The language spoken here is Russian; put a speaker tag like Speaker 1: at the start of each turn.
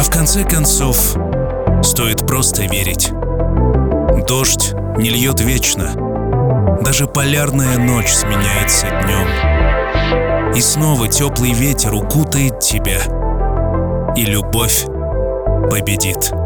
Speaker 1: в конце концов, стоит просто верить. Дождь не льет вечно. Даже полярная ночь сменяется днем. И снова теплый ветер укутает тебя. И любовь победит.